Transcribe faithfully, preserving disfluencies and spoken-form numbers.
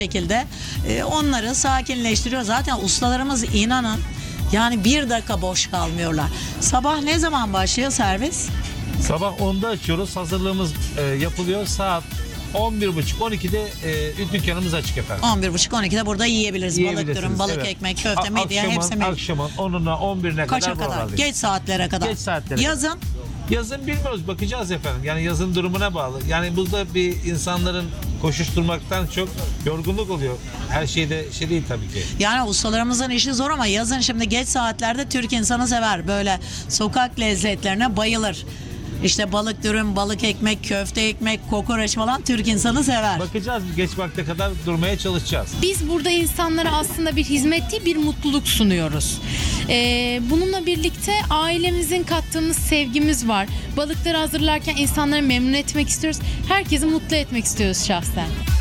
şekilde e, onları sakinleştiriyor. Zaten ustalarımız inanın yani bir dakika boş kalmıyorlar. Sabah ne zaman başlıyor servis? Sabah onda açıyoruz. Hazırlığımız e, yapılıyor. Saat on bir buçuk on ikide e, dükkanımız açık efendim. on bir buçuk on ikide burada yiyebiliriz. Balık Yiyebilirsiniz, dürüm, balık evet. ekmek, köfte, A- midye akşamın- hepsi mevcut. Akşamın onuna on birine Kaça kadar kadar? buralardayız. Geç saatlere kadar. Geç saatlere Yazın Yazın bilmiyoruz, bakacağız efendim. Yani yazın durumuna bağlı. Yani burada bir insanların koşuşturmaktan çok yorgunluk oluyor. Her şeyde şey değil tabii ki. yani ustalarımızın işi zor ama yazın şimdi geç saatlerde Türk insanı sever. Böyle sokak lezzetlerine bayılır. İşte balık dürüm, balık ekmek, köfte ekmek, kokoreç falan Türk insanı sever. Bakacağız, geç vakte kadar durmaya çalışacağız. Biz burada insanlara aslında bir hizmet değil, bir mutluluk sunuyoruz. Ee, bununla birlikte ailemizin kattığımız sevgimiz var. Balıkları hazırlarken insanları memnun etmek istiyoruz. Herkesi mutlu etmek istiyoruz şahsen.